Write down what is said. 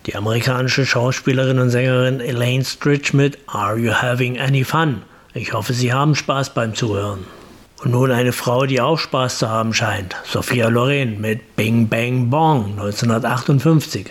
Die amerikanische Schauspielerin und Sängerin Elaine Stritch mit Are You Having Any Fun? Ich hoffe, Sie haben Spaß beim Zuhören. Und nun eine Frau, die auch Spaß zu haben scheint. Sophia Loren mit Bing Bang Bong 1958.